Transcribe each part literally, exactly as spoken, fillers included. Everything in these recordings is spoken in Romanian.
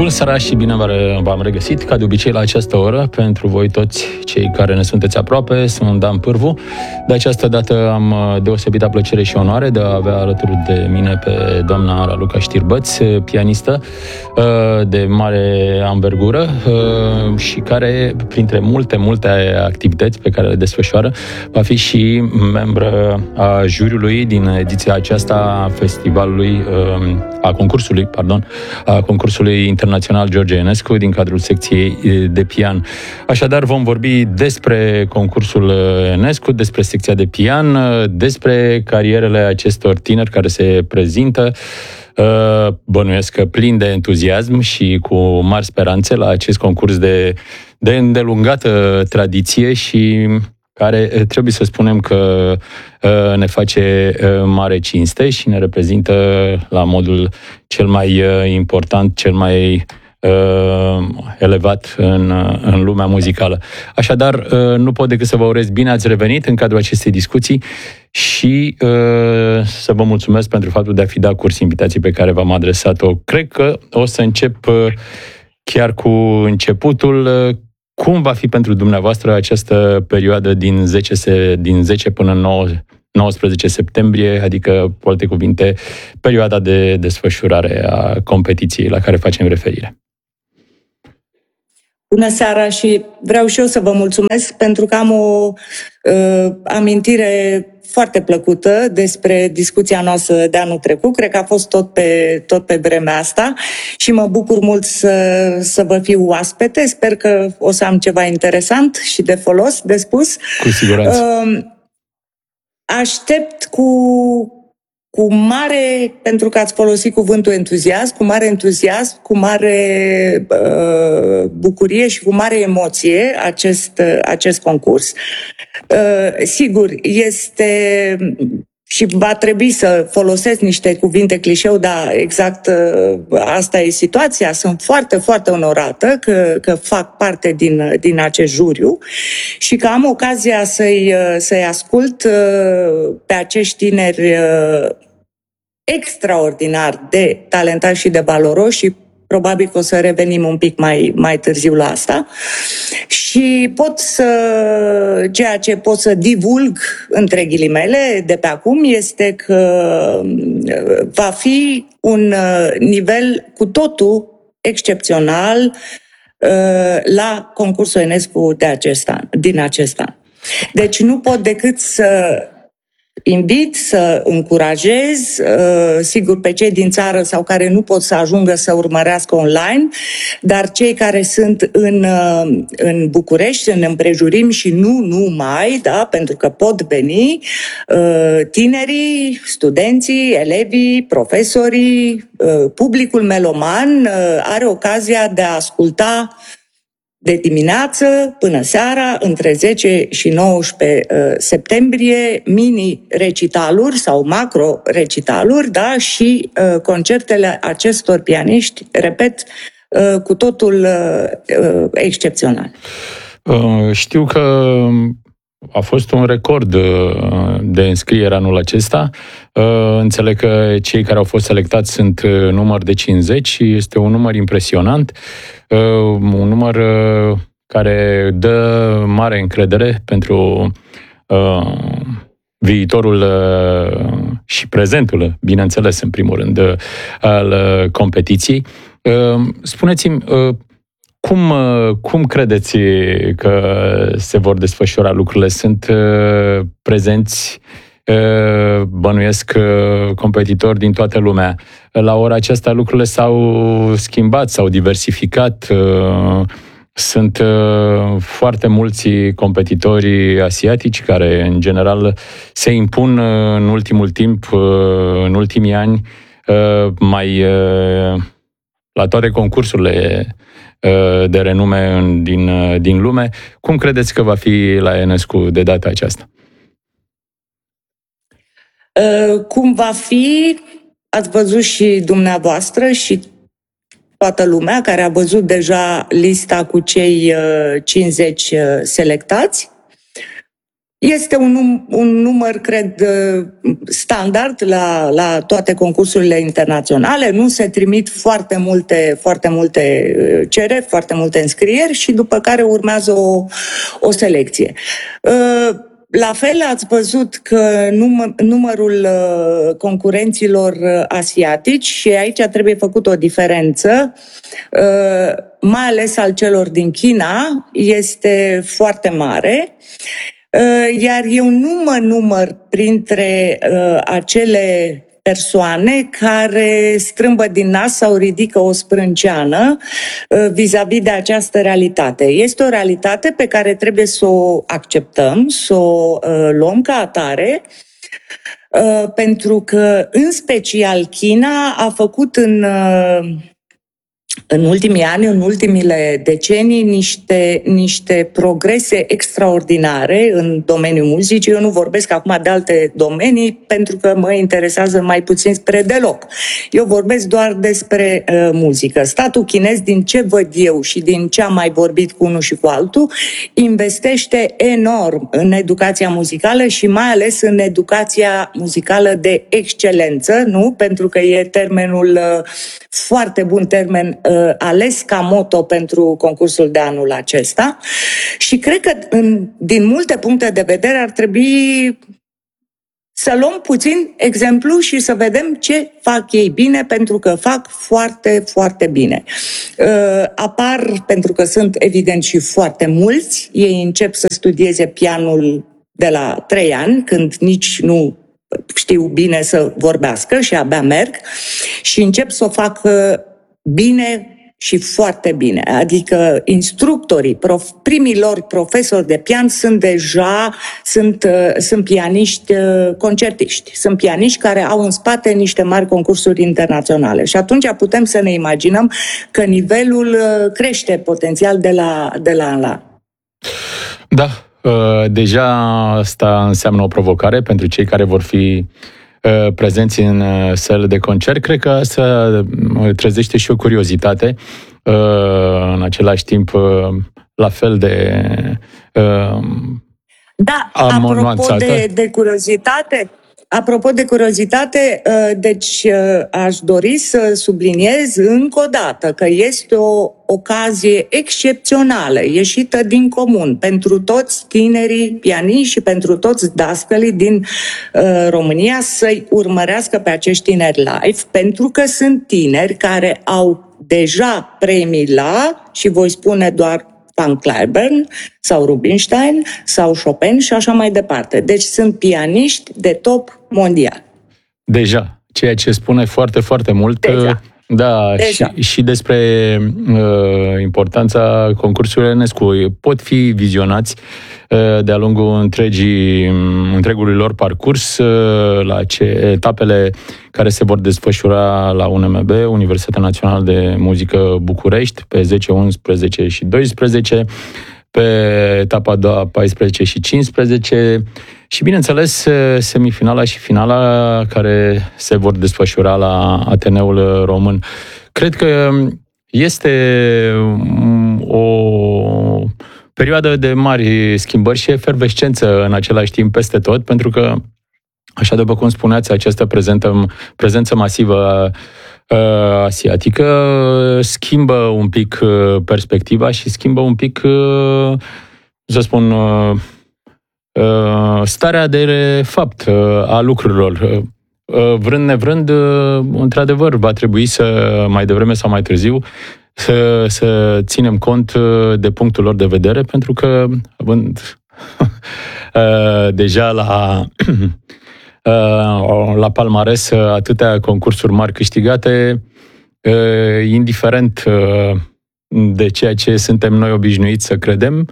Bună seara și bine v-am regăsit, ca de obicei, la această oră. Pentru voi toți cei care ne sunteți aproape, sunt Dan Pârvu. De această dată am deosebită plăcere și onoare de a avea alături de mine pe doamna Raluca Știrbăț, pianistă de mare anvergură și care, printre multe, multe activități pe care le desfășoară, va fi și membră a juriului din ediția aceasta a festivalului, a concursului, pardon, a concursului internațional George Enescu din cadrul secției de pian. Așadar, vom vorbi despre concursul Enescu, despre secția de pian, despre carierele acestor tineri care se prezintă, bănuiesc că plin de entuziasm și cu mari speranțe la acest concurs de, de îndelungată tradiție și care trebuie să spunem că ne face mare cinste și ne reprezintă la modul cel mai important, cel mai elevat în, în lumea muzicală. Așadar, nu pot decât să vă urez bine ați revenit în cadrul acestei discuții și să vă mulțumesc pentru faptul de a fi dat curs invitației pe care v-am adresat-o. Cred că o să încep chiar cu începutul. Cum va fi pentru dumneavoastră această perioadă din zece, se, din zece până în nouăsprezece septembrie, adică, cu alte cuvinte, perioada de desfășurare a competiției la care facem referire? Bună seara și vreau și eu să vă mulțumesc pentru că am o uh, amintire foarte plăcută despre discuția noastră de anul trecut. Cred că a fost tot pe, tot pe vremea asta și mă bucur mult să, să vă fiu oaspete. Sper că o să am ceva interesant și de folos de spus. Cu siguranță. Uh, aștept cu... cu mare, pentru că ați folosit cuvântul entuziasm, cu mare entuziasm, cu mare uh, bucurie și cu mare emoție acest, uh, acest concurs. Uh, sigur, este și va trebui să folosesc niște cuvinte clișeu, dar exact uh, asta e situația. Sunt foarte, foarte onorată că, că fac parte din, din acest juriu și că am ocazia să-i, să-i ascult uh, pe acești tineri uh, extraordinar de talentați și de valoroși și probabil că o să revenim un pic mai, mai târziu la asta. Și pot să, ceea ce pot să divulg, între ghilimele, de pe acum, este că va fi un nivel cu totul excepțional la concursul Enescu de acest an, din acest an. Deci nu pot decât să invit, să încurajez, sigur, pe cei din țară sau care nu pot să ajungă să urmărească online, dar cei care sunt în, în București, în împrejurim și nu numai, da, pentru că pot veni, tinerii, studenții, elevii, profesorii, publicul meloman are ocazia de a asculta de dimineață până seara, între zece și nouăsprezece septembrie, mini-recitaluri sau macro-recitaluri, da, și uh, concertele acestor pianiști, repet, uh, cu totul uh, excepțional. Uh, știu că a fost un record de înscriere anul acesta. Înțeleg că cei care au fost selectați sunt număr de cincizeci și este un număr impresionant, un număr care dă mare încredere pentru viitorul și prezentul, bineînțeles, în primul rând, al competiției. Spuneți-mi, Cum, cum credeți că se vor desfășura lucrurile? Sunt uh, prezenți, uh, bănuiesc, uh, competitori din toată lumea. La ora aceasta lucrurile s-au schimbat, s-au diversificat. Uh, sunt uh, foarte mulți competitori asiatici care, în general, se impun uh, în ultimul timp, uh, în ultimii ani, uh, mai uh, la toate concursurile de renume în, din, din lume. Cum credeți că va fi la Enescu de data aceasta? Cum va fi, ați văzut și dumneavoastră și toată lumea care a văzut deja lista cu cei cincizeci selectați. Este un, num, un număr, cred, standard la, la toate concursurile internaționale. Nu se trimit foarte multe, foarte multe cereri, foarte multe înscrieri și după care urmează o, o selecție. La fel ați văzut că număr, numărul concurenților asiatici, și aici trebuie făcut o diferență, mai ales al celor din China, este foarte mare. Iar eu nu mă număr printre uh, acele persoane care strâmbă din nas sau ridică o sprânceană uh, vis-a-vis de această realitate. Este o realitate pe care trebuie să o acceptăm, să o uh, luăm ca atare, uh, pentru că, în special, China a făcut în... Uh, în ultimii ani, în ultimile decenii, niște, niște progrese extraordinare în domeniul muzicii. Eu nu vorbesc acum de alte domenii, pentru că mă interesează mai puțin spre deloc. Eu vorbesc doar despre uh, muzică. Statul chinez, din ce văd eu și din ce am mai vorbit cu unul și cu altul, investește enorm în educația muzicală și mai ales în educația muzicală de excelență, nu? Pentru că e termenul, uh, foarte bun termen, ales ca moto pentru concursul de anul acesta și cred că în, din multe puncte de vedere ar trebui să luăm puțin exemplu și să vedem ce fac ei bine, pentru că fac foarte, foarte bine. Apar, pentru că sunt evident și foarte mulți, ei încep să studieze pianul de la trei ani, când nici nu știu bine să vorbească și abia merg, și încep să o facă bine și foarte bine. Adică instructorii, prof, primii lor profesori de pian sunt deja, sunt, sunt pianiști concertiști, sunt pianiști care au în spate niște mari concursuri internaționale. Și atunci putem să ne imaginăm că nivelul crește potențial de la, de la an la an. Da, deja asta înseamnă o provocare pentru cei care vor fi prezenți în sălile de concert. Cred că asta trezește și o curiozitate, în același timp la fel de da, apropo de, de curiozitate, apropo de curiozitate, deci aș dori să subliniez încă o dată că este o ocazie excepțională, ieșită din comun, pentru toți tinerii pianiști și pentru toți dascălii din uh, România să-i urmărească pe acești tineri live, pentru că sunt tineri care au deja premii la, și voi spune doar Van Cliburn sau Rubinstein sau Chopin și așa mai departe. Deci sunt pianiști de top mondial. Deja, ceea ce spune foarte, foarte mult. Deja. Da, și, și despre uh, importanța concursurilor Enescu. Pot fi vizionați uh, de-a lungul întregii, întregului lor parcurs uh, la ce, etapele care se vor desfășura la U N M B, Universitatea Națională de Muzică București, pe zece, unsprezece și doisprezece, pe etapa a doua, paisprezece și cincisprezece, și, bineînțeles, semifinala și finala care se vor desfășura la Ateneul Român. Cred că este o perioadă de mari schimbări și efervescență în același timp peste tot, pentru că, așa după cum spuneați, această prezentă, prezență masivă asiatică schimbă un pic perspectiva și schimbă un pic, să spun, starea de fapt a lucrurilor. Vrând nevrând, într-adevăr, va trebui să, mai devreme sau mai târziu, să, să ținem cont de punctul lor de vedere, pentru că, având deja la la palmares atâtea concursuri mari câștigate, indiferent de ceea ce suntem noi obișnuiți să credem,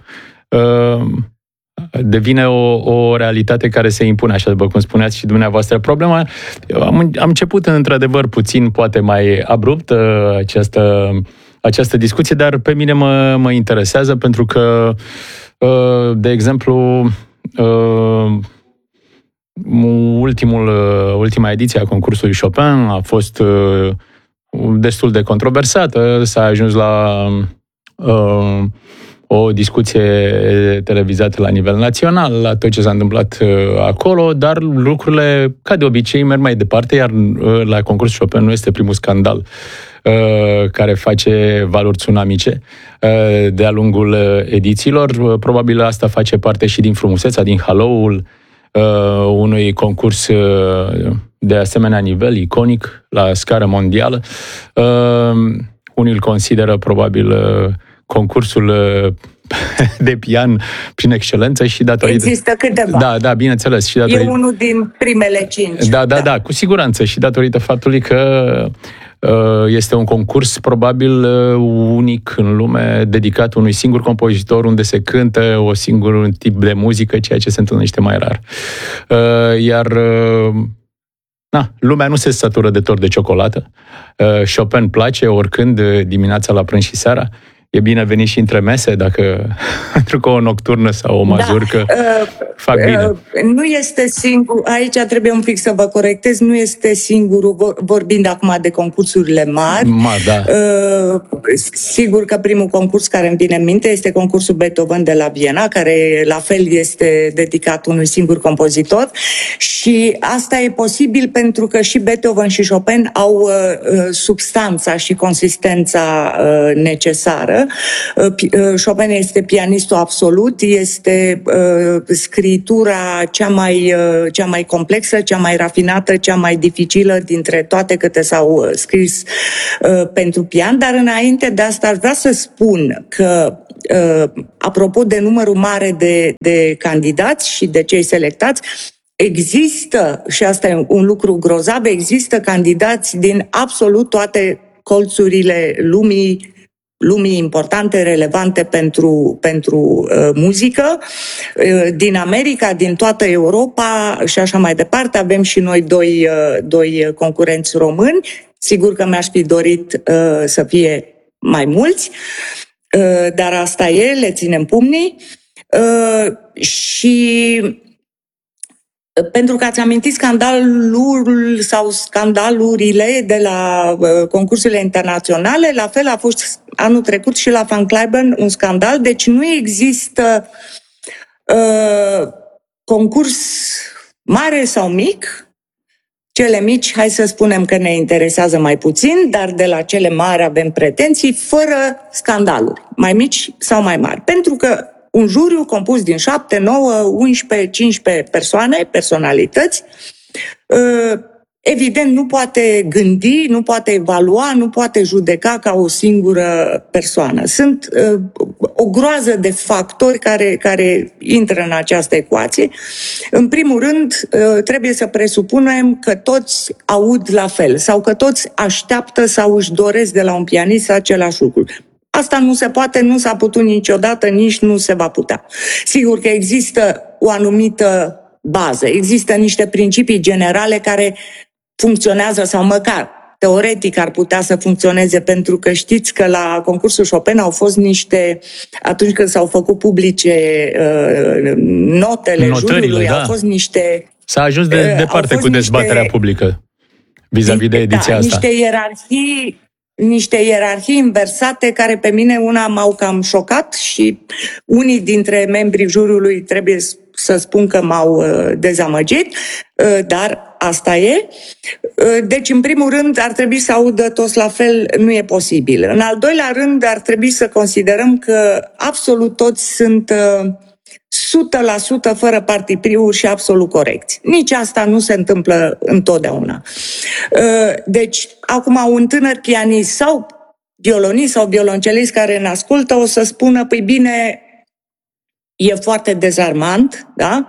devine o, o realitate care se impune, așa după cum spuneați și dumneavoastră. Problema, am, am început într-adevăr puțin, poate mai abrupt, această, această discuție, dar pe mine mă, mă interesează, pentru că, de exemplu, ultimul, ultima ediție a concursului Chopin a fost destul de controversată, s-a ajuns la uh, o discuție televizată la nivel național, la tot ce s-a întâmplat acolo, dar lucrurile, ca de obicei, merg mai departe, iar la concursul Chopin nu este primul scandal care face valuri tsunamice de-a lungul edițiilor. Probabil asta face parte și din frumusețea, din halo-ul unui concurs de asemenea nivel, iconic, la scară mondială. Unii îl consideră probabil concursul de pian prin excelență și datorită... Există câteva. Da, da, bineînțeles. Și datorită... E unul din primele cinci. Da, da, da, da, cu siguranță. Și datorită faptului că este un concurs probabil unic în lume, dedicat unui singur compozitor, unde se cântă o singur tip de muzică, ceea ce se întâlnește mai rar. Iar na, lumea nu se satură de tort de ciocolată. Chopin place oricând, dimineața la prânz și seara. E bine venit și între mese, dacă pentru că o nocturnă sau o mazurcă da, uh, fac bine. Uh, nu este singur, aici trebuie un pic să vă corectez, nu este singurul, vorbind acum de concursurile mari. Mari, da. Uh, sigur că primul concurs care îmi vine în minte este concursul Beethoven de la Viena, care la fel este dedicat unui singur compozitor și asta e posibil pentru că și Beethoven și Chopin au uh, substanța și consistența uh, necesară. Chopin este pianistul absolut, este uh, scritura cea mai, uh, cea mai complexă, cea mai rafinată, cea mai dificilă dintre toate câte s-au scris uh, pentru pian, dar înainte de asta aș vrea să spun că uh, apropo de numărul mare de, de candidați și de cei selectați, există, și asta e un lucru grozav, există candidați din absolut toate colțurile lumii, lumii importante, relevante pentru, pentru uh, muzică, uh, din America, din toată Europa și așa mai departe. Avem și noi doi, uh, doi concurenți români. Sigur că mi-aș fi dorit uh, să fie mai mulți, uh, dar asta e, le ținem pumnii. Uh, și pentru că ați amintit scandalul sau scandalurile de la uh, concursurile internaționale, la fel a fost anul trecut și la Van Cliburn un scandal, deci nu există uh, concurs mare sau mic. Cele mici, hai să spunem că ne interesează mai puțin, dar de la cele mari avem pretenții fără scandaluri, mai mici sau mai mari. Pentru că un juriu compus din șapte, nouă, unsprezece, cincisprezece persoane, personalități, evident nu poate gândi, nu poate evalua, nu poate judeca ca o singură persoană. Sunt o groază de factori care, care intră în această ecuație. În primul rând, trebuie să presupunem că toți aud la fel sau că toți așteaptă sau își doresc de la un pianist același lucru. Asta nu se poate, nu s-a putut niciodată, nici nu se va putea. Sigur că există o anumită bază, există niște principii generale care funcționează sau măcar teoretic ar putea să funcționeze, pentru că știți că la concursul Chopin au fost niște, atunci când s-au făcut publice uh, notele Notările, juriului, da. Au fost niște... S-a ajuns de uh, departe cu dezbaterea niște, publică vis-a-vis de ediția da, asta. Niște ierarhii niște ierarhii inversate care pe mine una m-au cam șocat și unii dintre membrii juriului trebuie să spun că m-au dezamăgit, dar asta e. Deci, în primul rând, ar trebui să audă toți la fel, nu e posibil. În al doilea rând, ar trebui să considerăm că absolut toți sunt o sută la sută fără partipriuri și absolut corecți. Nici asta nu se întâmplă întotdeauna. Deci, acum un tânăr pianist sau violonist sau violoncelist care ne ascultă o să spună, păi bine, e foarte dezarmant, da?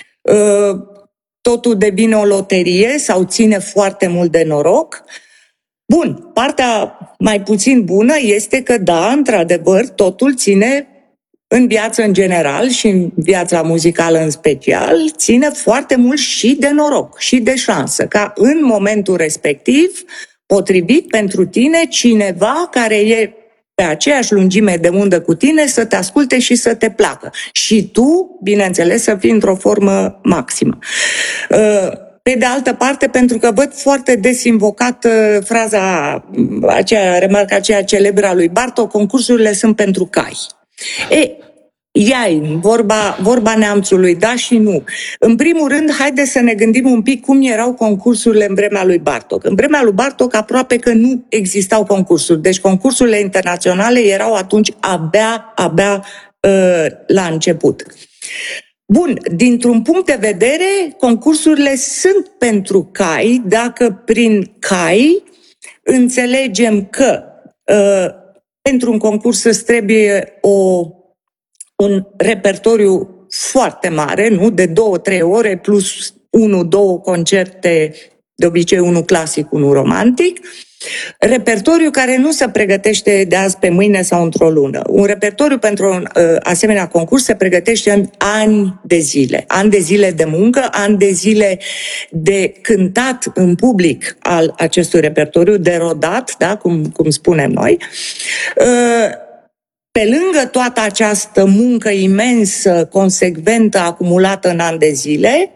Totul devine o loterie sau ține foarte mult de noroc. Bun, partea mai puțin bună este că, da, într-adevăr, totul ține în viață în general și în viața muzicală în special, ține foarte mult și de noroc și de șansă, ca în momentul respectiv, potrivit pentru tine, cineva care e pe aceeași lungime de undă cu tine să te asculte și să te placă. Și tu, bineînțeles, să fii într-o formă maximă. Pe de altă parte, pentru că văd foarte des invocată fraza aceea, remarca aceea celebră a lui Bartók, concursurile sunt pentru cai. E, Iai, vorba, vorba neamțului, da și nu. În primul rând, haideți să ne gândim un pic cum erau concursurile în vremea lui Bartók. În vremea lui Bartók aproape că nu existau concursuri. Deci concursurile internaționale erau atunci abia, abia uh, la început. Bun, dintr-un punct de vedere, concursurile sunt pentru cai, dacă prin cai înțelegem că uh, pentru un concurs îți trebuie o un repertoriu foarte mare, nu? De două, trei ore, plus unu, două concerte, de obicei unul clasic, unul romantic. Repertoriu care nu se pregătește de azi pe mâine sau într-o lună. Un repertoriu pentru un uh, asemenea concurs se pregătește în ani de zile. Ani de zile de muncă, ani de zile de cântat în public al acestui repertoriu, de rodat, da? cum, cum spunem noi. Uh, Pe lângă toată această muncă imensă, consecventă, acumulată în ani de zile,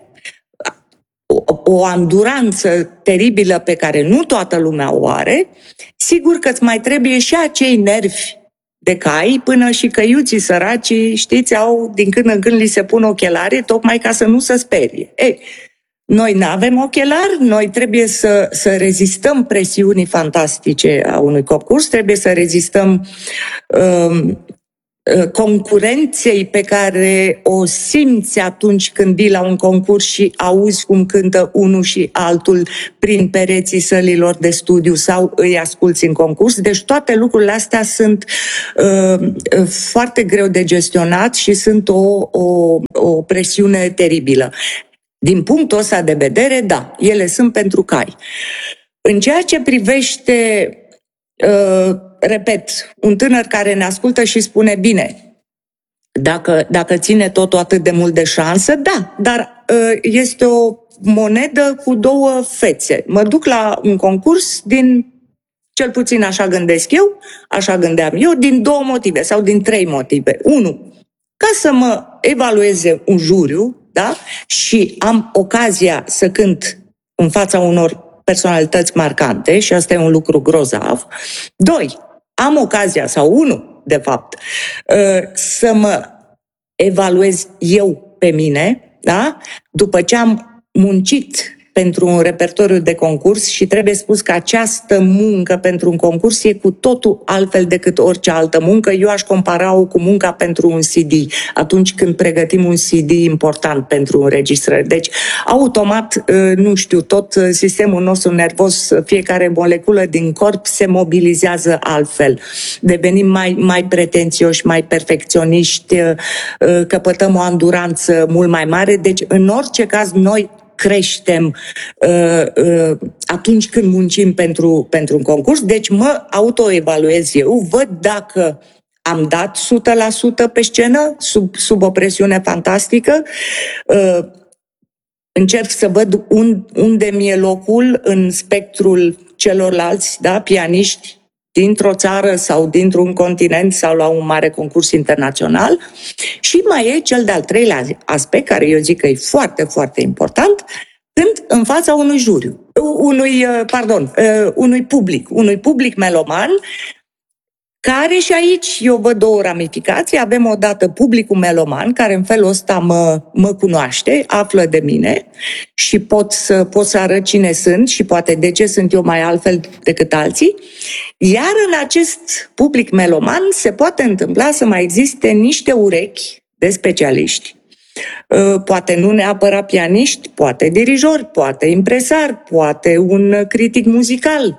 o, o anduranță teribilă pe care nu toată lumea o are, sigur că îți mai trebuie și acei nervi de cai, până și căiuții săracii, știți, au, din când în când li se pun ochelari, tocmai ca să nu se sperie. Ei, noi nu avem ochelari, noi trebuie să, să rezistăm presiunii fantastice a unui concurs, trebuie să rezistăm um, concurenței pe care o simți atunci când vii la un concurs și auzi cum cântă unul și altul prin pereții sălilor de studiu sau îi asculți în concurs. Deci toate lucrurile astea sunt uh, foarte greu de gestionat și sunt o, o, o presiune teribilă. Din punctul ăsta de vedere, da, ele sunt pentru cai. În ceea ce privește, uh, repet, un tânăr care ne ascultă și spune, bine, dacă, dacă ține totul atât de mult de șansă, da, dar uh, este o monedă cu două fețe. Mă duc la un concurs din, cel puțin așa gândesc eu, așa gândeam eu, din două motive sau din trei motive. Unu, ca să mă evalueze un juriu, da? Și am ocazia să cânt în fața unor personalități marcante și asta e un lucru grozav. Doi, am ocazia, sau unu, de fapt, să mă evaluez eu pe mine, da? După ce am muncit pentru un repertoriu de concurs și trebuie spus că această muncă pentru un concurs e cu totul altfel decât orice altă muncă. Eu aș compara-o cu munca pentru un C D, atunci când pregătim un C D important pentru înregistrări. Deci, automat, nu știu, tot sistemul nostru nervos, fiecare moleculă din corp se mobilizează altfel. Devenim mai, mai pretențioși, mai perfecționiști, căpătăm o anduranță mult mai mare. Deci, în orice caz, noi creștem uh, uh, atunci când muncim pentru, pentru un concurs. Deci mă autoevaluez eu, văd dacă am dat o sută la sută pe scenă, sub, sub o presiune fantastică, uh, încerc să văd un, unde mi-e locul în spectrul celorlalți, da, pianiști dintr-o țară sau dintr-un continent sau la un mare concurs internațional. Și mai e cel de-al treilea aspect, care eu zic că e foarte, foarte important, când în fața unui juriu, unui, pardon, unui public, unui public meloman, care și aici eu văd două ramificații. Avem odată publicul meloman, care în felul ăsta mă, mă cunoaște, află de mine și pot să, pot să arăt cine sunt și poate de ce sunt eu mai altfel decât alții. Iar în acest public meloman se poate întâmpla să mai existe niște urechi de specialiști. Poate nu neapărat pianiști, poate dirijori, poate impresari, poate un critic muzical,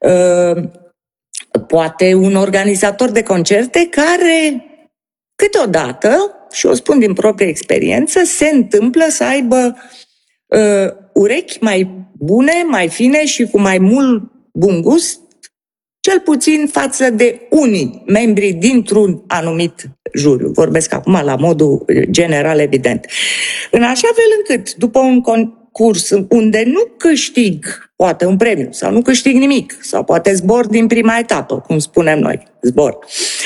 poate un organizator de concerte care câteodată, și o spun din proprie experiență, se întâmplă să aibă uh, urechi mai bune, mai fine și cu mai mult bun gust, cel puțin față de unii membri dintr-un anumit juriu. Vorbesc acum la modul general, evident. În așa fel încât, după un concurs unde nu câștig poate un premiu sau nu câștig nimic, sau poate zbor din prima etapă, cum spunem noi, zbor,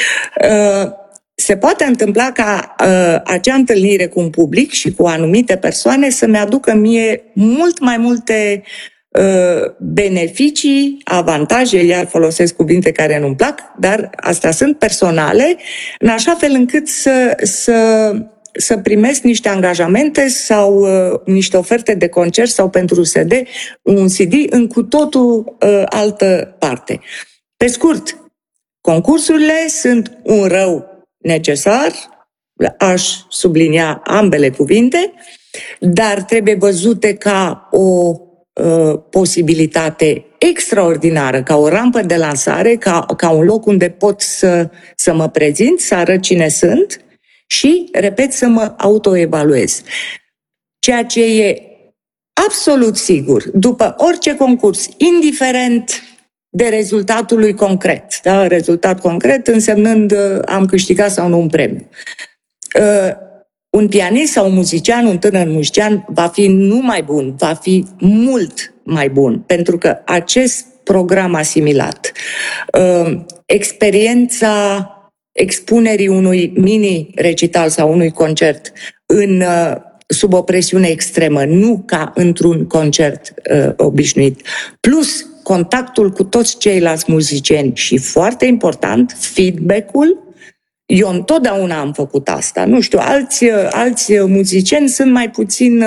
se poate întâmpla ca acea întâlnire cu un public și cu anumite persoane să-mi aducă mie mult mai multe beneficii, avantaje, iar folosesc cuvinte care nu-mi plac, dar astea sunt personale, în așa fel încât să, să, să primesc niște angajamente sau uh, niște oferte de concert sau pentru C D, un C D în cu totul uh, altă parte. Pe scurt, concursurile sunt un rău necesar, aș sublinia ambele cuvinte, dar trebuie văzute ca o uh, posibilitate extraordinară, ca o rampă de lansare, ca, ca un loc unde pot să, să mă prezint, să arăt cine sunt și, repet, să mă autoevaluez. Ceea ce e absolut sigur, după orice concurs, indiferent de rezultatul lui concret, da? Rezultat concret însemnând am câștigat sau nu un premiu. Uh, un pianist sau un muzician, un tânăr muzician va fi nu mai bun, va fi mult mai bun, pentru că acest program asimilat, uh, experiența expunerii unui mini-recital sau unui concert în, uh, sub o presiune extremă, nu ca într-un concert uh, obișnuit, plus contactul cu toți ceilalți muzicieni și, foarte important, feedback-ul. Eu întotdeauna am făcut asta. Nu știu, alți, alți muzicieni sunt mai puțin...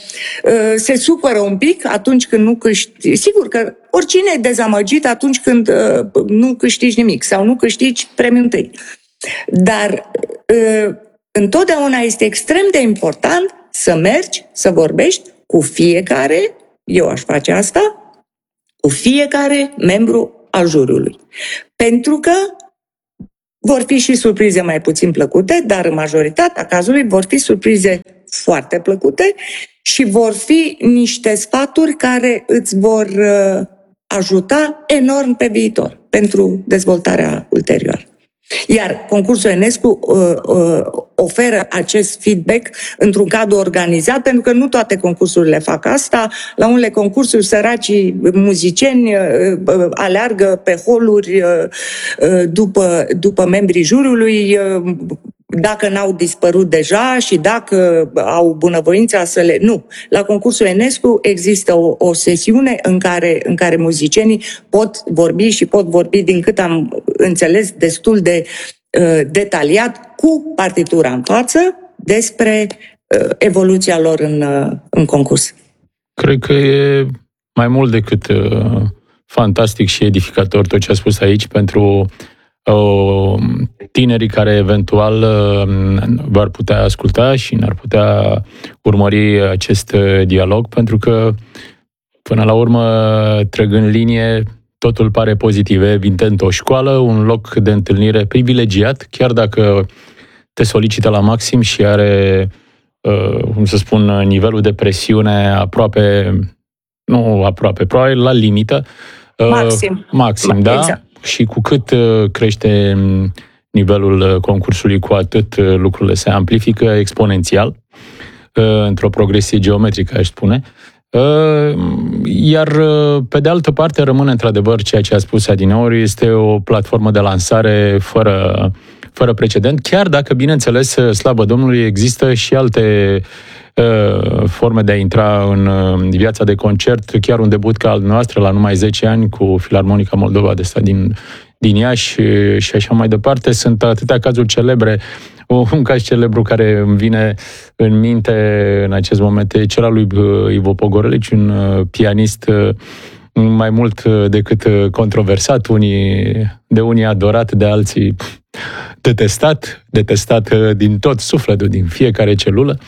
se supără un pic atunci când nu câștigi. Sigur că oricine e dezamăgit atunci când nu câștigi nimic sau nu câștigi premiul întâi. Dar întotdeauna este extrem de important să mergi, să vorbești cu fiecare, eu aș face asta, cu fiecare membru al juriului. Pentru că vor fi și surprize mai puțin plăcute, dar în majoritatea cazurilor vor fi surprize foarte plăcute și vor fi niște sfaturi care îți vor ajuta enorm pe viitor pentru dezvoltarea ulterioară. Iar concursul Enescu uh, uh, oferă acest feedback într-un cadru organizat, pentru că nu toate concursurile fac asta. La unele concursuri, săracii muzicieni uh, uh, aleargă pe holuri uh, uh, după, după membrii juriului, uh, dacă n-au dispărut deja și dacă au bunăvoința să le... Nu. La concursul Enescu există o, o sesiune în care, în care muzicienii pot vorbi și pot vorbi, din cât am înțeles, destul de uh, detaliat, cu partitura în față, despre uh, evoluția lor în, uh, în concurs. Cred că e mai mult decât uh, fantastic și edificator tot ce a spus aici pentru uh, tinerii care eventual uh, v-ar putea asculta și n-ar putea urmări acest uh, dialog, pentru că până la urmă, trăgând linie, totul pare pozitiv. Evident, o școală, un loc de întâlnire privilegiat, chiar dacă te solicită la maxim și are, uh, cum să spun, nivelul de presiune aproape, nu aproape, probabil la limită. Uh, maxim. Maxim, da? Exact. Și cu cât uh, crește nivelul concursului, cu atât uh, lucrurile se amplifică exponențial, uh, într-o progresie geometrică, aș spune. Iar, pe de altă parte, rămâne într-adevăr ceea ce a spus adineori, este o platformă de lansare fără, fără precedent, chiar dacă, bineînțeles, slavă Domnului, există și alte uh, forme de a intra în viața de concert, chiar un debut ca al noastră, la numai zece ani, cu Filarmonica Moldova de stat din, din Iași și așa mai departe. Sunt atâtea cazuri celebre. Un caz celebru care îmi vine în minte în acest moment e cel al lui Ivo Pogorelici, un pianist mai mult decât controversat, unii, de unii adorat, de alții detestat, detestat din tot sufletul, din fiecare celulă,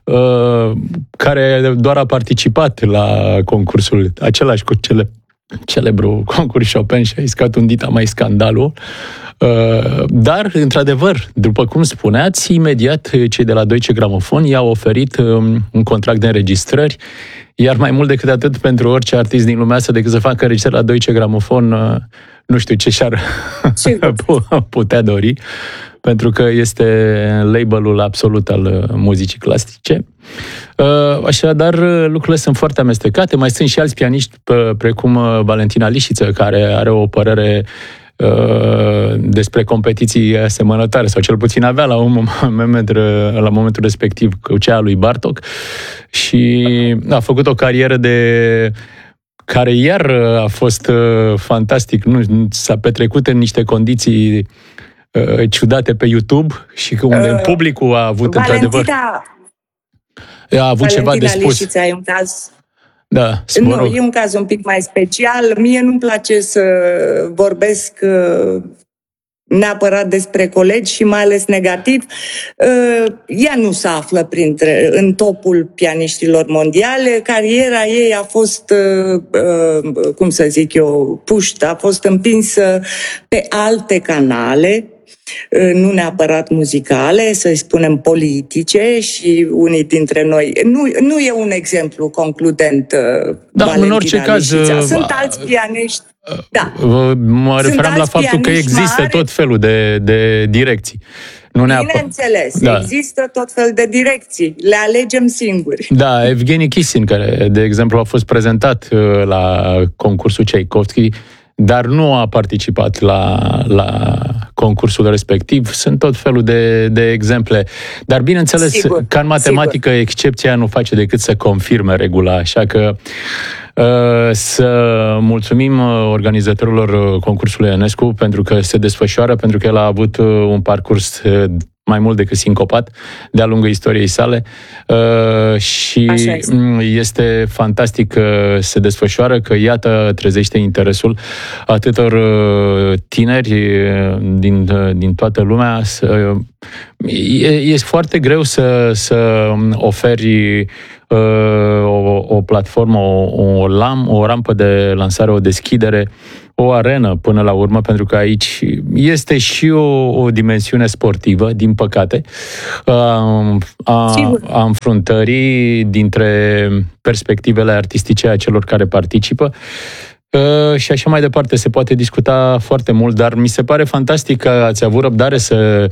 care doar a participat la concursul același cu cele celebru concurs Chopin și a iscat un dita mai scandalul. Dar, într-adevăr, după cum spuneați, imediat cei de la Deutsche Grammophon i-au oferit un contract de înregistrări, iar mai mult decât atât, pentru orice artist din lumea asta, decât să facă înregistrări la Deutsche Grammophon, nu știu ce și-ar putea dori, pentru că este labelul absolut al muzicii clasice. Așadar, lucrurile sunt foarte amestecate. Mai sunt și alți pianiști, precum Valentina Lișiță, care are o părere despre competiții asemănătoare, sau cel puțin avea la un moment, la momentul respectiv, cu cea a lui Bartók, și a făcut o carieră de care iar a fost fantastic. Nu, s-a petrecut în niște condiții ciudate pe YouTube și unde uh, publicul a avut Valentina, într-adevăr a avut Valentina ceva de spus. Lișița, e un caz. Da, nu, rog. E un caz un pic mai special. Mie nu-mi place să vorbesc neapărat despre colegi și mai ales negativ. Ea nu se află printre, în topul pianiștilor mondiale. Cariera ei a fost, cum să zic eu, pushed, a fost împinsă pe alte canale, nu neapărat muzicale, să-i spunem politice, și unii dintre noi... Nu, nu e un exemplu concludent, da, Valentina în orice caz, Lișița. Sunt alți pianiști. Da. Mă referam la faptul că există mari, tot felul de, de direcții. Nu Bineînțeles, da. Există tot fel de direcții. Le alegem singuri. Da, Evgeni Kissin, care, de exemplu, a fost prezentat la concursul Tchaikovsky, dar nu a participat la, la concursul respectiv. Sunt tot felul de, de exemple. Dar, bineînțeles, sigur, ca în matematică, sigur, excepția nu face decât să confirme regula. Așa că să mulțumim organizatorilor concursului Enescu pentru că se desfășoară, pentru că el a avut un parcurs mai mult decât sincopat de-a lungul istoriei sale și este fantastic că se desfășoară, că iată trezește interesul atâtor tineri din, din toată lumea. E, e foarte greu să, să oferi o, o platformă, o, o, lam, o rampă de lansare, o deschidere, o arenă până la urmă, pentru că aici este și o, o dimensiune sportivă, din păcate, a, a, a înfruntării dintre perspectivele artistice a celor care participă. Și așa mai departe. Se poate discuta foarte mult, dar mi se pare fantastic că ați avut răbdare să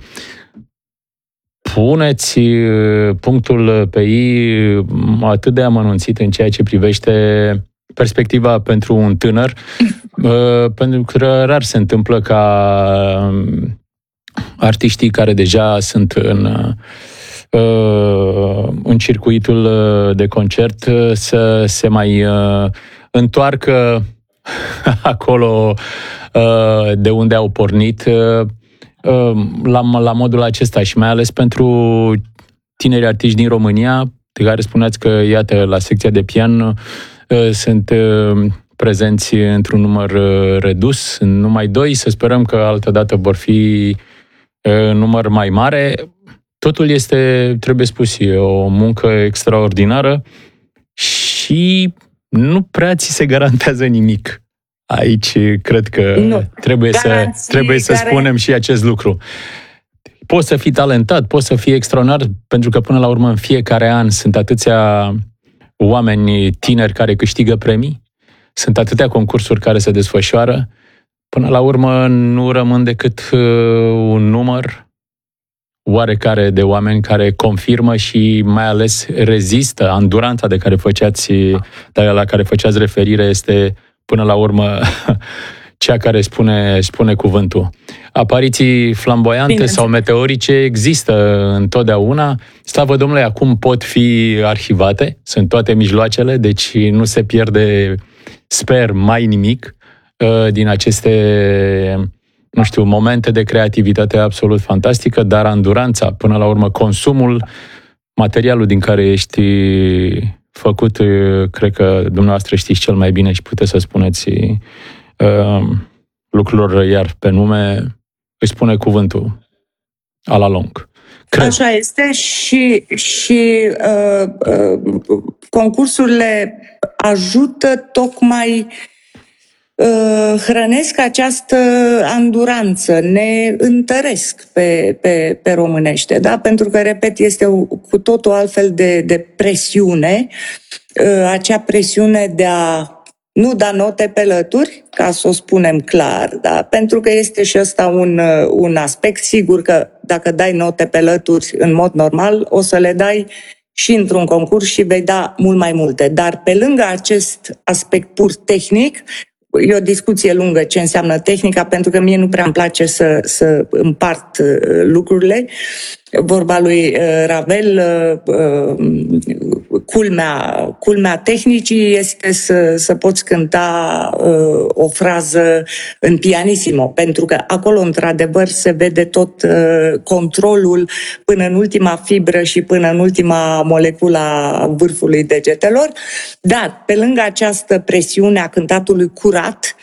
puneți punctul pe i atât de amănunțit în ceea ce privește perspectiva pentru un tânăr, pentru că rar se întâmplă ca artiștii care deja sunt în, în circuitul de concert să se mai întoarcă acolo de unde au pornit, la, la modul acesta, și mai ales pentru tineri artiști din România, de care spuneați că, iată, la secția de pian sunt prezenți într-un număr redus, sunt numai doi, să sperăm că altădată vor fi în număr mai mare. Totul este, trebuie spus, e o muncă extraordinară și nu prea ți se garantează nimic. Aici cred că nu. trebuie garanții, să, trebuie să care... spunem și acest lucru. Poți să fii talentat, poți să fii extraordinar, pentru că până la urmă în fiecare an sunt atâția oameni tineri care câștigă premii, sunt atâtea concursuri care se desfășoară, până la urmă nu rămân decât un număr oarecare de oameni care confirmă și mai ales rezistă. Anduranța de care făceați, de la care făceați referire este până la urmă cea care spune, spune cuvântul. Apariții flamboiante Bine. sau meteorice există întotdeauna. Slavă Domnului, acum pot fi arhivate, sunt toate mijloacele, deci nu se pierde, sper, mai nimic din aceste, nu știu, momente de creativitate absolut fantastică, dar anduranța, până la urmă, consumul, materialul din care ești făcut, cred că dumneavoastră știți cel mai bine și puteți să spuneți uh, lucrurilor iar pe nume, îi spune cuvântul a la lung. Cred. Așa este și, și uh, uh, concursurile ajută tocmai uh, hrănesc această anduranță, ne întăresc pe, pe, pe românește, da? Pentru că, repet, este o, cu totul altfel de, de presiune, uh, acea presiune de a nu da note pe lături, ca să o spunem clar, da? Pentru că este și ăsta un, un aspect. Sigur că dacă dai note pe lături în mod normal, o să le dai și într-un concurs și vei da mult mai multe. Dar pe lângă acest aspect pur tehnic, e o discuție lungă ce înseamnă tehnica, pentru că mie nu prea îmi place să, să împart lucrurile. vorba lui Ravel, culmea, culmea tehnicii este să, să poți cânta o frază în pianissimo, pentru că acolo, într-adevăr, se vede tot controlul până în ultima fibră și până în ultima moleculă a vârfului degetelor. Dar, pe lângă această presiune a cântatului curat,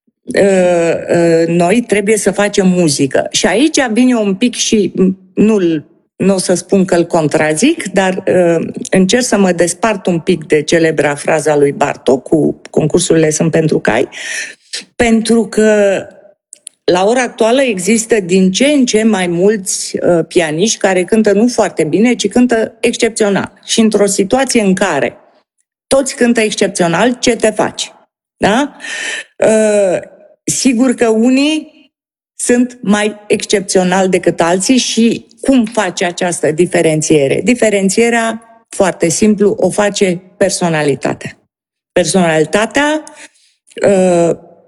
noi trebuie să facem muzică. Și aici vine un pic și nu nu o să spun că îl contrazic, dar uh, încerc să mă despart un pic de celebra fraza lui Bartók cu concursurile sunt pentru cai, pentru că la ora actuală există din ce în ce mai mulți uh, pianiști care cântă nu foarte bine, ci cântă excepțional. Și într-o situație în care toți cântă excepțional, ce te faci? Da? Uh, sigur că unii sunt mai excepționali decât alții și cum face această diferențiere? Diferențierea, foarte simplu, o face personalitatea. Personalitatea, uh,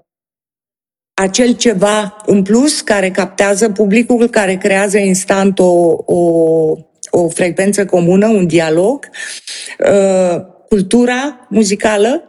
acel ceva în plus care captează publicul, care creează instant o, o, o frecvență comună, un dialog, uh, cultura muzicală.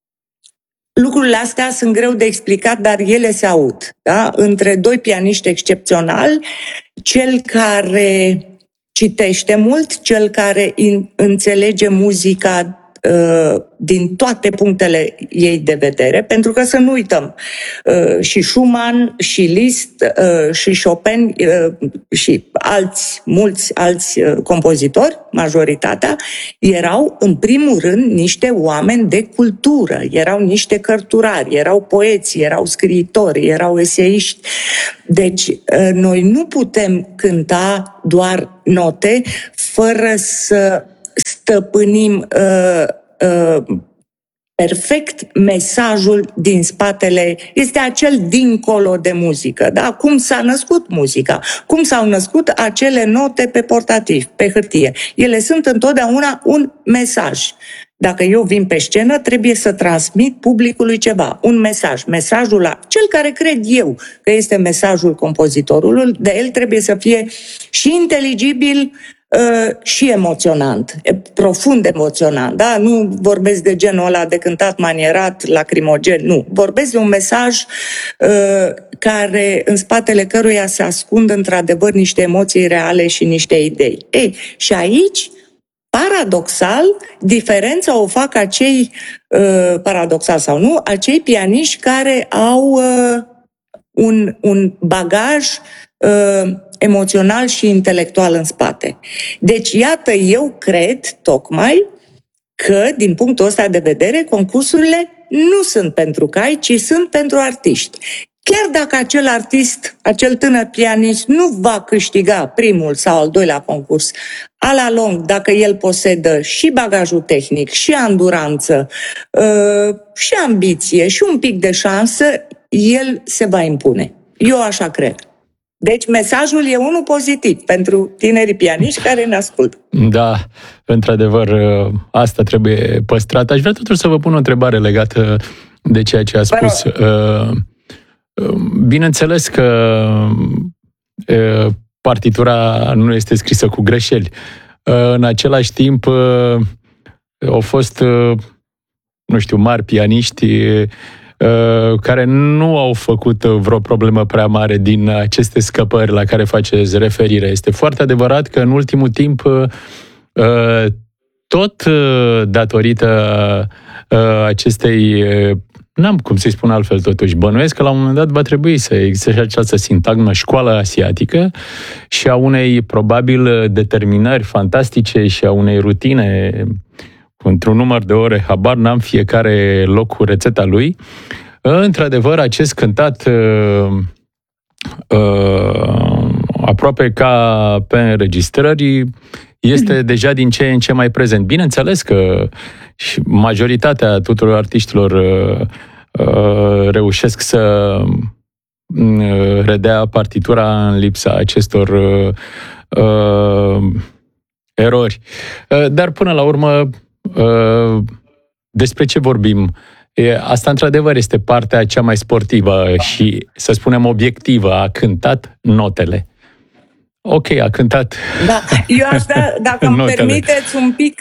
Lucrurile astea sunt greu de explicat, dar ele se aud. Da? Între doi pianiști excepționali, cel care citește mult, cel care in, înțelege muzica uh, din toate punctele ei de vedere, pentru că să nu uităm, uh, și Schumann, și Liszt, uh, și Chopin, uh, și alți, mulți alți uh, compozitori, majoritatea, erau în primul rând niște oameni de cultură, erau niște cărturari, erau poeți, erau scriitori, erau eseiști. Deci uh, noi nu putem cânta doar note fără să stăpânim uh, uh, perfect mesajul din spatele, este acel dincolo de muzică, da? Cum s-a născut muzica, cum s-au născut acele note pe portativ, pe hârtie. Ele sunt întotdeauna un mesaj. Dacă eu vin pe scenă, trebuie să transmit publicului ceva, un mesaj. Mesajul la cel care cred eu că este mesajul compozitorului, de el trebuie să fie și inteligibil, Uh, și emoționant, profund emoționant, da? Nu vorbesc de genul ăla de cântat manierat, lacrimogen, nu. Vorbesc de un mesaj uh, care, în spatele căruia se ascund într-adevăr niște emoții reale și niște idei. Ei, și aici, paradoxal, diferența o fac acei, uh, paradoxal sau nu, acei pianiști care au uh, un, un bagaj uh, emoțional și intelectual în spate. Deci, iată, eu cred, tocmai, că, din punctul ăsta de vedere, concursurile nu sunt pentru cai, ci sunt pentru artiști. Chiar dacă acel artist, acel tânăr pianist, nu va câștiga primul sau al doilea concurs, a la lung, dacă el posedă și bagajul tehnic, și anduranță, și ambiție, și un pic de șansă, el se va impune. Eu așa cred. Deci mesajul e unul pozitiv pentru tinerii pianiști care ne ascultă. Da, într-adevăr, asta trebuie păstrat. Aș vrea totuși să vă pun o întrebare legată de ceea ce a spus. Bineînțeles că partitura nu este scrisă cu greșeli. În același timp, au fost, nu știu, mari pianiști care nu au făcut vreo problemă prea mare din aceste scăpări la care faceți referire. Este foarte adevărat că în ultimul timp, tot datorită acestei, n-am cum să-i spun altfel totuși, bănuiesc că la un moment dat va trebui să existe și această sintagmă școală asiatică și a unei probabil determinări fantastice și a unei rutine într-un număr de ore, habar n-am, fiecare loc cu rețeta lui. Într-adevăr, acest cântat uh, uh, aproape ca pe înregistrări este mm-hmm. deja din ce în ce mai prezent. Bineînțeles că și majoritatea tuturor artiștilor uh, uh, reușesc să uh, redea partitura în lipsa acestor uh, uh, erori. Uh, dar până la urmă, Uh, despre ce vorbim? E, asta, într-adevăr, este partea cea mai sportivă și, să spunem, obiectivă. A cântat notele. Ok, a cântat. Da. Eu aș vrea, dacă îmi permiteți un pic,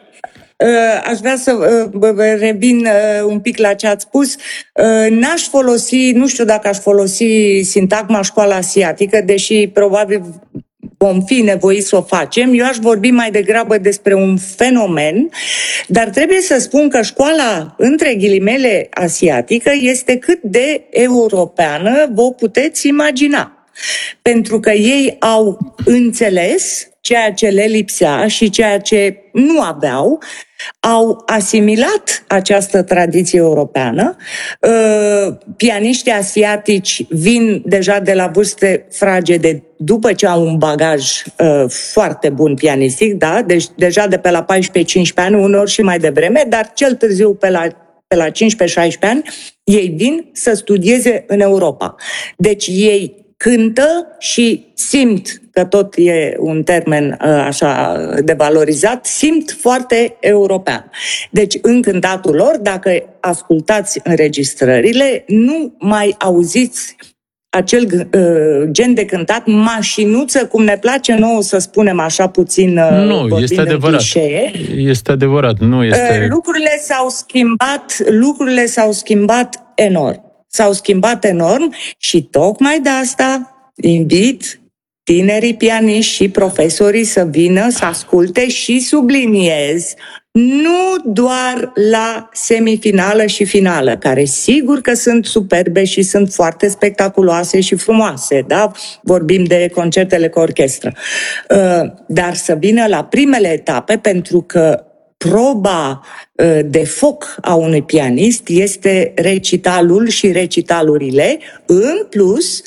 aș vrea să revin un pic la ce ați spus. N-aș folosi, nu știu dacă aș folosi sintagma școala asiatică, deși probabil vom fi nevoiți să o facem. Eu aș vorbi mai degrabă despre un fenomen, dar trebuie să spun că școala, între ghilimele, asiatică este cât de europeană vă puteți imagina. Pentru că ei au înțeles ceea ce le lipsea și ceea ce nu aveau, au asimilat această tradiție europeană. Pianiștii asiatici vin deja de la vârste fragede, după ce au un bagaj foarte bun pianistic, da? Deci deja de pe la paisprezece cincisprezece ani, uneori și mai devreme, dar cel târziu pe la pe la cincisprezece șaisprezece ani, ei vin să studieze în Europa. Deci ei cântă și simt, că tot e un termen așa de valorizat, simt foarte european. Deci în cântatul lor, dacă ascultați înregistrările, nu mai auziți acel uh, gen de cântat mașinuță, cum ne place nouă să spunem așa puțin uh, nu, este adevărat. Este adevărat, nu este... Uh, lucrurile s-au schimbat, lucrurile s-au schimbat enorm. S-au schimbat enorm și tocmai de asta invit tinerii pianiști și profesorii să vină să asculte și subliniez nu doar la semifinală și finală, care sigur că sunt superbe și sunt foarte spectaculoase și frumoase, da? Vorbim de concertele cu orchestră. Dar să vină la primele etape, pentru că proba de foc a unui pianist este recitalul și recitalurile. În plus,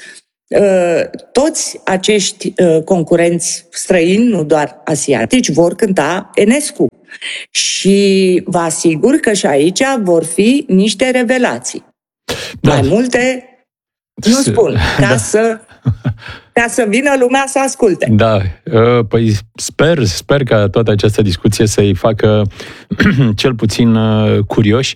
toți acești concurenți străini, nu doar asiatici, vor cânta Enescu. Și vă asigur că și aici vor fi niște revelații. Da. Mai multe nu spun, ca, da. să, ca să vină lumea să asculte. Da, păi sper, sper ca toată această discuție să-i facă cel puțin curioși.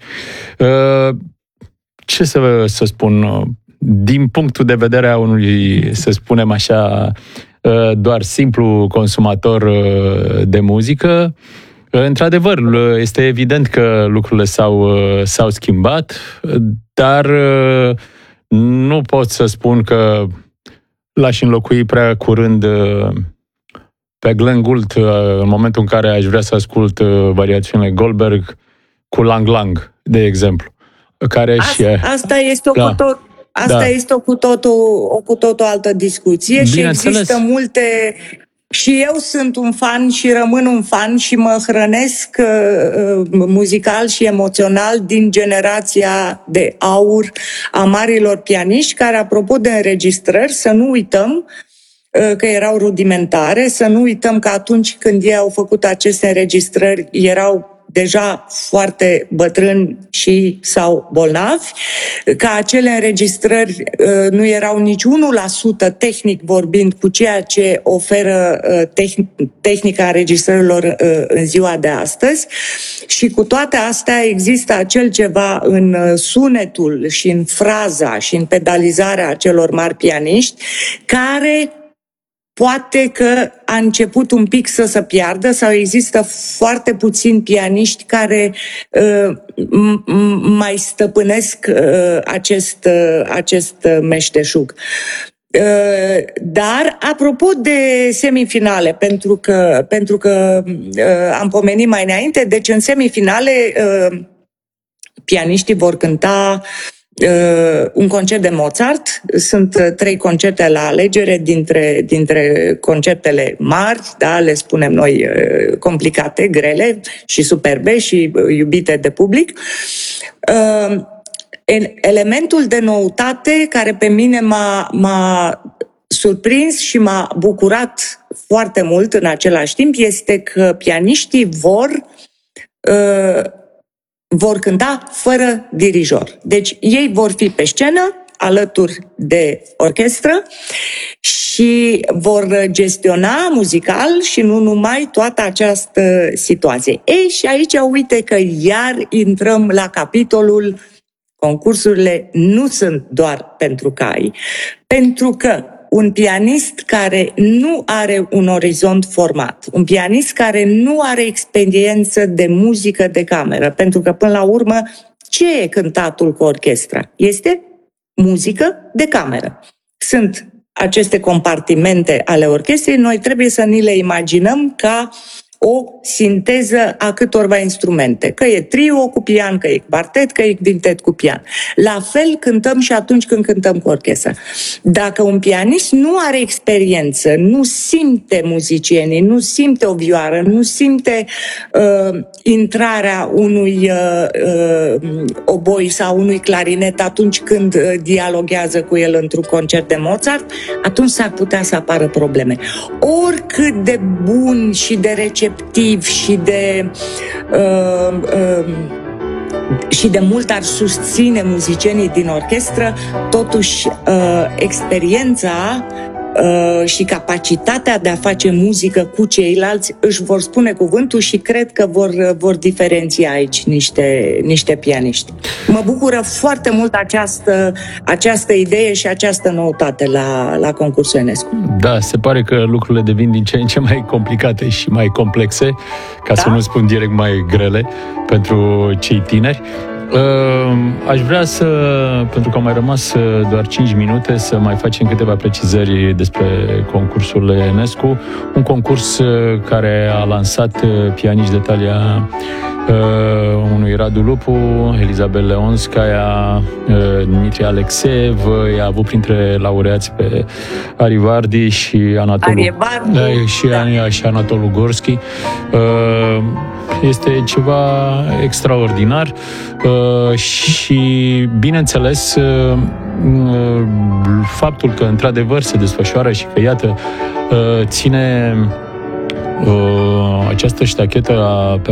Ce să, să spun, din punctul de vedere a unui, să spunem așa, doar simplu consumator de muzică, într-adevăr, este evident că lucrurile s-au, s-au schimbat, dar nu pot să spun că l-aș înlocui prea curând pe Glenn Gould în momentul în care aș vrea să ascult variațiunile Goldberg cu Lang Lang, de exemplu. Care asta, și, asta este o da, cu tot, asta da. este o cu totul, o cu totul altă discuție și există multe... Și eu sunt un fan și rămân un fan și mă hrănesc uh, muzical și emoțional din generația de aur a marilor pianiști, care, apropo de înregistrări, să nu uităm uh, că erau rudimentare, să nu uităm că atunci când ei au făcut aceste înregistrări erau deja foarte bătrâni și sau bolnavi, că acele înregistrări uh, nu erau nici unu la sută tehnic vorbind cu ceea ce oferă uh, tehn- tehnica înregistrărilor uh, în ziua de astăzi. Și cu toate astea există acel ceva în uh, sunetul și în fraza și în pedalizarea acelor mari pianiști care poate că a început un pic să se piardă sau există foarte puțini pianiști care uh, m- mai stăpânesc uh, acest, uh, acest meșteșug. Uh, dar, apropo de semifinale, pentru că, pentru că uh, am pomenit mai înainte, deci în semifinale uh, pianiștii vor cânta Uh, un concert de Mozart. Sunt uh, trei concerte la alegere dintre, dintre concertele mari, da, le spunem noi uh, complicate, grele și superbe și uh, iubite de public. Uh, elementul de noutate care pe mine m-a, m-a surprins și m-a bucurat foarte mult în același timp este că pianiștii vor uh, vor cânta fără dirijor. Deci ei vor fi pe scenă alături de orchestră și vor gestiona muzical și nu numai toată această situație. Ei, și aici uite că iar intrăm la capitolul concursurile nu sunt doar pentru cai, pentru că un pianist care nu are un orizont format, un pianist care nu are experiență de muzică de cameră, pentru că până la urmă ce e cântatul cu orchestra? Este muzică de cameră. Sunt aceste compartimente ale orchestrei, noi trebuie să ni le imaginăm ca o sinteză a câtorva instrumente. Că e trio cu pian, că e quartet, că e quintet cu pian. La fel cântăm și atunci când cântăm cu orchestra. Dacă un pianist nu are experiență, nu simte muzicienii, nu simte o vioară, nu simte uh, intrarea unui uh, uh, oboi sau unui clarinet atunci când uh, dialoghează cu el într-un concert de Mozart, atunci s-ar putea să apară probleme. Oricât de bun și de receptiv și de uh, uh, și de mult ar susține muzicienii din orchestră, totuși uh, experiența uh, și capacitatea de a face muzică cu ceilalți își vor spune cuvântul și cred că vor, vor diferenția aici niște, niște pianiști. Mă bucură foarte mult această, această idee și această noutate la, la concursul Enescu. Da, se pare că lucrurile devin din ce în ce mai complicate și mai complexe, ca da? să nu spun direct mai grele, pentru cei tineri. Aș vrea să, pentru că au mai rămas doar cinci minute, să mai facem câteva precizări despre concursul Enescu. Un concurs care a lansat pianiști de talia uh, unui Radu Lupu, Elizabeth Leonskaya, uh, Dmitri Alexeev, i-a avut printre laureați pe Arivardi și Anatolu, uh, și, da. și Anatolu Gorski. Uh, este ceva extraordinar uh, și, bineînțeles, uh, faptul că, într-adevăr, se desfășoară și că, iată, uh, ține uh, această ștachetă a